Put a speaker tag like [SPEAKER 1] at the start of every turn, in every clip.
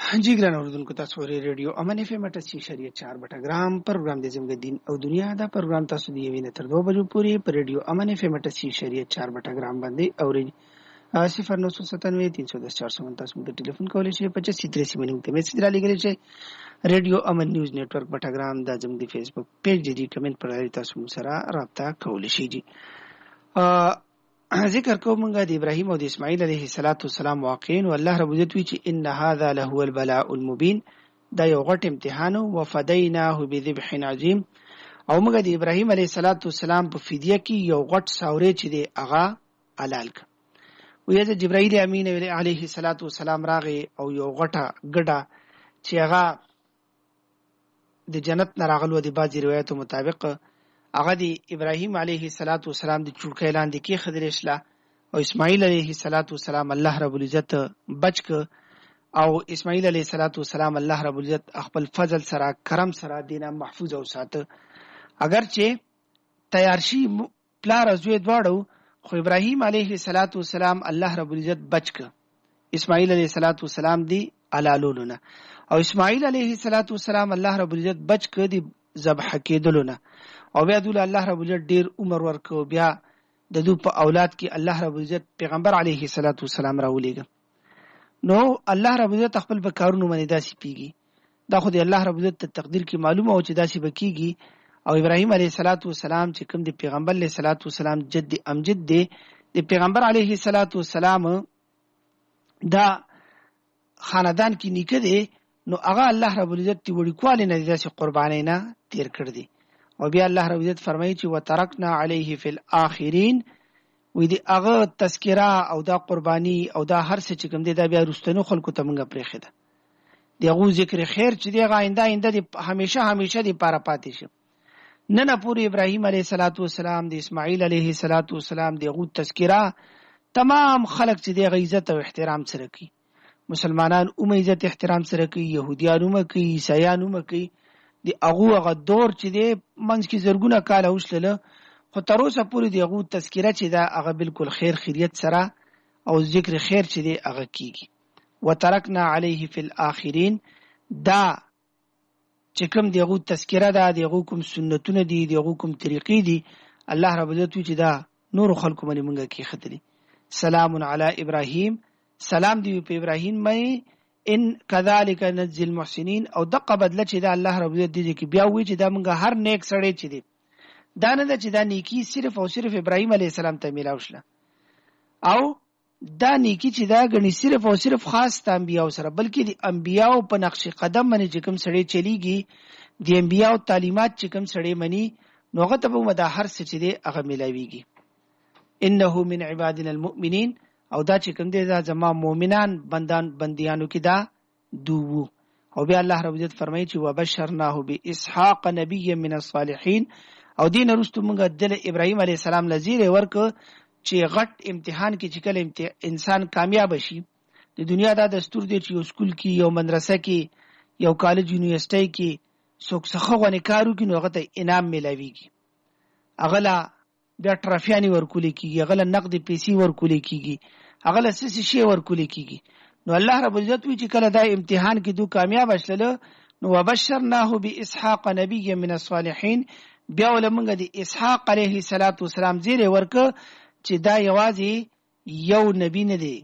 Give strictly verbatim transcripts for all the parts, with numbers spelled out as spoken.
[SPEAKER 1] जी ګران اوریدونکو تاسو ورې ریډیو امن اف ام اټه سی شریعت چار بټګرام پروګرام د زموږ دین او دنیا دا پروګرام تاسو دی وینې تر دوه بجو پورې پر ریډیو امن اف ام اټه سی شریعت چار بټګرام باندې اوري صفر نو ستانوي تین سو دس چار سو تاسو موږ ټلیفون کولای شئ پچاس تریسي باندې ته میسج را لګلی شئ ریډیو امن نیوز نتورک بټګرام دا زموږ د فیسبوک پیج دی کمنټ پر تاسو سره رابطه کولای شئ جی ذکر کوم موږ د ابراهیم او د اسماعیل علیه السلام واقعین او الله رب عزت وی چې ان هذا له البلاء المبین دا یو غټ امتحان او فدیناه بذبح عظیم او موږ د ابراهیم علیه السلام په فدیه کې یو غټ ساورې چې دی هغه حلال ک وی چې جبرائیل امین علیه السلام راغی او یو غټه ګډه چې هغه د جنت نه راغلو د بعضی روایتو مطابق هغه د ابراهیم علیه السلام د چړکې لاندې کې خدای شلا او اسماعیل علیه السلام الله رب العزت بچک او اسماعیل علیه السلام الله رب العزت خپل فضل سره کرم سره دینه محفوظ او ساته اگر چې تیار شي پلار زوی دواړو خو ابراهیم علیه السلام الله رب العزت بچک اسماعیل علیه السلام دی علالولونه او اسماعیل علیه السلام الله رب العزت بچک دی ذبح کېدلونه او بیا دوله الله رب العزت ډیر عمر ورکو بیا د دو په اولاد کې الله رب العزت پیغمبر علیه السلام راولېګ نو الله رب العزت خپل په کارونو باندې داسي پیږي دا خو د الله رب العزت تقدیر کې معلومه او چې داسي بکیږي او ابراهیم علیه السلام چې کوم د پیغمبر علیه السلام جد امجد دی د پیغمبر علیه السلام دا خاندان کې نیکه دی نو هغه الله رب العزت دی وړي کواله نه داسي قرباني نه تیر کړ دی او بیا الله رب عزت فرمایي چې وترکنا علیه فی الاخرین وې دی هغه تذکرہ او دا قربانی او دا هر څه چې کوم دی دا بیا رستنو خلکو ته مونږه پرېخه ده دی هغه ذکر خیر چې دی غاینده آینده دی همیشه همیشه دی پاره پاتې شي نه نه پوری ابراهیم علیه السلام دی اسماعیل علیه السلام دی هغه تذکرہ تمام خلک چې دی عزت او احترام سره کوي مسلمانان اوم عزت احترام سره کوي يهوديان اوم کوي عیسایان اوم کوي دی هغه هغه دور چې دی منځ کې زرګونه کال اوسله خو تر اوسه پورې دی هغه تذکرہ چې دا هغه بالکل خیر خیریت سره او ذکر خیر چې دی هغه کیږي وترکنا علیه فی الاخرین دا چې کوم دی هغه تذکرہ دا دی هغه کوم سنتونه دي دی هغه کوم طریقې دي الله رب عزت چې دا نور خلق باندې مونږه کې خطري سلام علی ابراهیم سلام دی په ابراهیم باندې ان كذلك نجزي المحسنين او دقه بدله چې دا الله رب عزت دې کې بیا وی چې دا مونږه هر نیک سړی چې دی دا نه چې دا نیکی صرف او صرف ابراهیم علیه السلام ته ملاوشله او دا نیکی چې دا غني صرف او صرف خاص ته انبیاء سره بلکې د انبیاء په نقش قدم باندې چې کوم سړی چلیږي د انبیاء تعلیمات چې کوم سړی مني نوغه ته به دا هر څه چې دی هغه ملاويږي انه من عبادنا المؤمنین او دا چې کوم دی دا زما مؤمنان بندان بنديانو کې دا دوو او بیا الله رب عزت فرمایي چې وبشرناه باسحاق نبي من الصالحين او دین وروسته موږ د ابراهيم عليه السلام لزیره ورک چې غټ امتحان کې چې کله انسان کامیاب شي د دنیا دا دستور دی چې یو سکول کې یو مدرسه کې یو کالج یونیورسيټي کې څوک څخه غونې کارو کې نو هغه ته انعام ملاويږي اغلا بیا ټرافیانی ورکول کیږي اغلا نقد پیسې ورکول کیږي اغلا سسی شی ورکول کیږي نو الله رب عزت وی چې کله دا امتحان کې دو کامیاب شله نو وبشرناه باسحاق نبي من الصالحين بیا ولمنګه د اسحاق علیه السلام زیره ورک چې دا یوازې یو نبی نه دی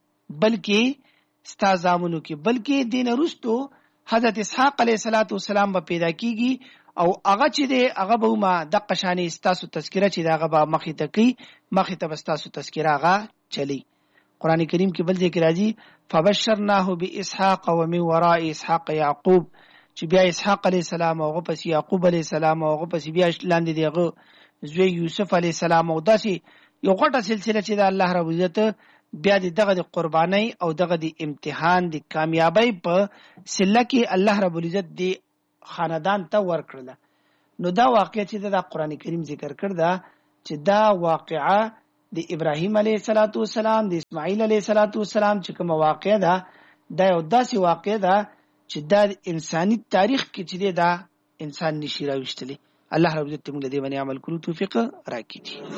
[SPEAKER 1] بلکې استازامونو کې بلکې دین رستو حضرت اسحاق علیه السلام به پیدا کیږي او هغه چې دی هغه به ما د قشانی استاسو تذکرہ چې دا هغه به مخې ته کوي مخې ته استاسو تذکرہ هغه چلی قران کریم کې بل ذکر راځي فبشرناه باسحاق ومن وراء اسحاق يعقوب چې بیا اسحاق علیه السلام او پس یعقوب علیه السلام او پس بیا لاندې دیغه زوی یوسف علیه السلام او داسې یو غټه سلسله چې د الله رب عزت بیا دغه د قرباني او دغه د امتحان د کامیابی په سله کې الله رب العزت دی خاندان ته ورکړل نو دا واقعه چې د قران کریم ذکر کړ دا چې دا واقعه د ابراهیم علیه السلام د اسماعیل علیه السلام چې کوم واقعه ده دا یو داسې واقعه ده چې د انساني تاریخ کې چې دا انسان نشي راوښتلی الله رب دې موږ دې باندې عمل کړو توفیق راکړي